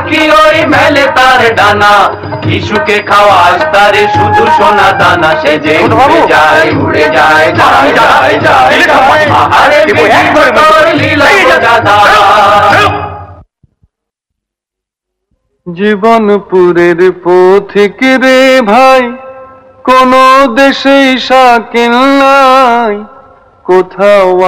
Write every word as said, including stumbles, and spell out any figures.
পাখি ওই মেলে তার ডানা, শিশুকে খাওয়াস তারে শুধু সোনা দানা, সে যে উড়ে যায় উড়ে যায় যায় যায় যায় যায়। আহারে বিধি তোর লীলা দাদা। জীবনপুরের পথিক রে ভাই, কোন দেশেই শাকিল নাই, কোথাও